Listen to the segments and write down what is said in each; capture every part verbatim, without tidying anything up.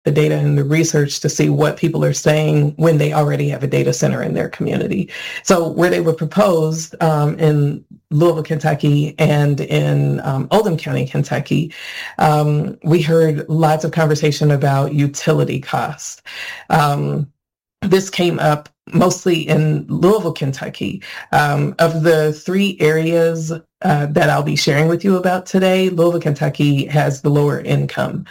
the data and the research to see what people are saying when they already have a data center in their community. So where they were proposed um, in Louisville, Kentucky, and in um, Oldham County, Kentucky, um, we heard lots of conversation about utility costs. Um, this came up mostly in Louisville, Kentucky. Um, of the three areas uh, that I'll be sharing with you about today, Louisville, Kentucky has the lower income.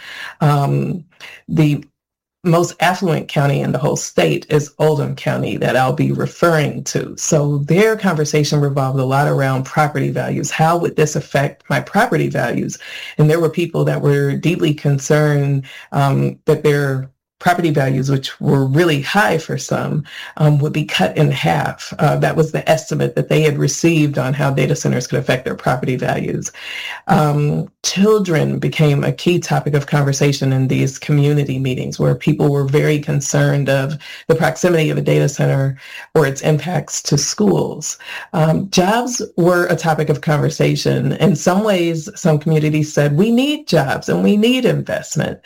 Um, the most affluent county in the whole state is Oldham County that I'll be referring to. So their conversation revolved a lot around property values. How would this affect my property values? And there were people that were deeply concerned um, that their property values, which were really high for some, um, would be cut in half. Uh, that was the estimate that they had received on how data centers could affect their property values. Um, children became a key topic of conversation in these community meetings where people were very concerned of the proximity of a data center or its impacts to schools. Um, jobs were a topic of conversation. In some ways, some communities said, we need jobs and we need investment.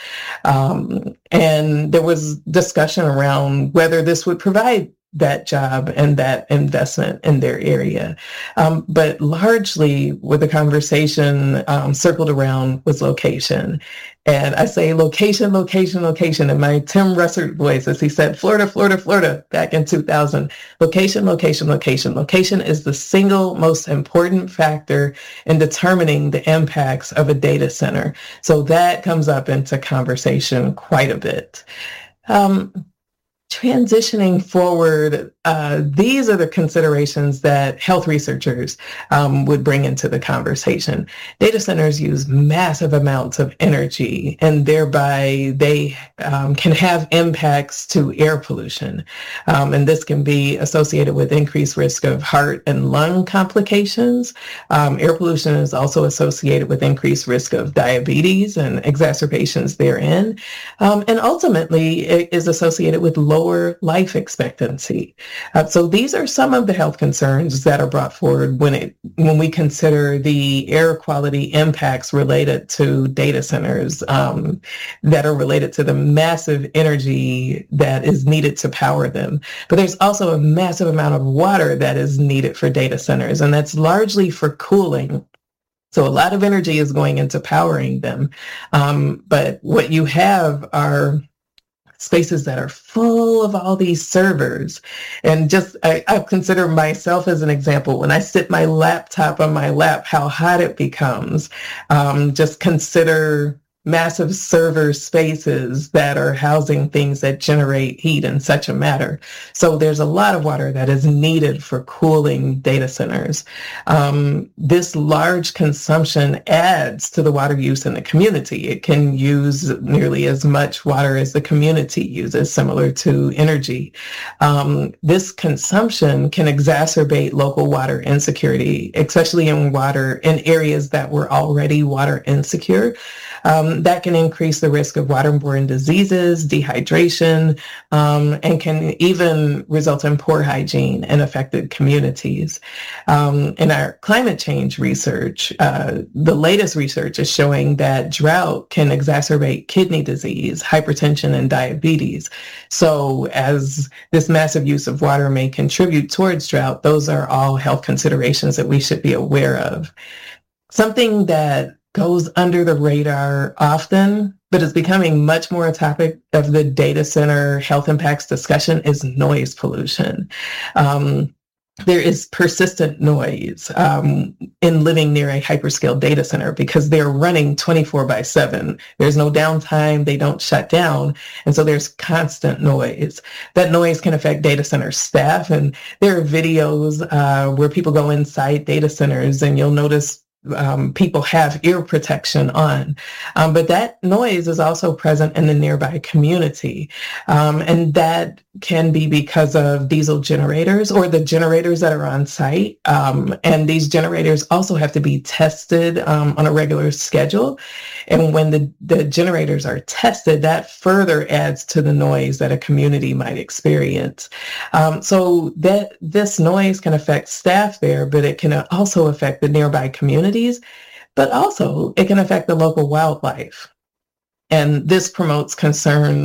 Um, and there was discussion around whether this would provide that job and that investment in their area. Um, but largely what the conversation um, circled around was location. And I say location, location, location in my Tim Russert voice, as he said, Florida, Florida, Florida, back in two thousand. Location, location, location. Location is the single most important factor in determining the impacts of a data center. So that comes up into conversation quite a bit. Um, Transitioning forward, uh, these are the considerations that health researchers um, would bring into the conversation. Data centers use massive amounts of energy, and thereby they um, can have impacts to air pollution. Um, and this can be associated with increased risk of heart and lung complications. Um, air pollution is also associated with increased risk of diabetes and exacerbations therein. Um, and ultimately, it is associated with lower life expectancy. Uh, so these are some of the health concerns that are brought forward when it when we consider the air quality impacts related to data centers um, that are related to the massive energy that is needed to power them. But there's also a massive amount of water that is needed for data centers, and that's largely for cooling. So a lot of energy is going into powering them. Um, but what you have are spaces that are full of all these servers. And just, I, I consider myself as an example. When I sit my laptop on my lap, how hot it becomes. Um, just consider massive server spaces that are housing things that generate heat in such a matter. So there's a lot of water that is needed for cooling data centers. Um, this large consumption adds to the water use in the community. It can use nearly as much water as the community uses, similar to energy. Um, this consumption can exacerbate local water insecurity, especially in water in areas that were already water insecure. Um, that can increase the risk of waterborne diseases, dehydration, um, and can even result in poor hygiene in affected communities. Um, in our climate change research, uh, the latest research is showing that drought can exacerbate kidney disease, hypertension, and diabetes. So as this massive use of water may contribute towards drought, those are all health considerations that we should be aware of. Something that goes under the radar often, but is becoming much more a topic of the data center health impacts discussion is noise pollution. Um, there is persistent noise um, in living near a hyperscale data center because they're running twenty-four by seven. There's no downtime, they don't shut down, and so there's constant noise. That noise can affect data center staff, and there are videos uh, where people go inside data centers and you'll notice Um, people have ear protection on, um, but that noise is also present in the nearby community. Um, and that can be because of diesel generators or the generators that are on site. Um, and these generators also have to be tested um, on a regular schedule. And when the, the generators are tested, that further adds to the noise that a community might experience. Um, so that this noise can affect staff there, but it can also affect the nearby communities, but also it can affect the local wildlife. And this promotes concern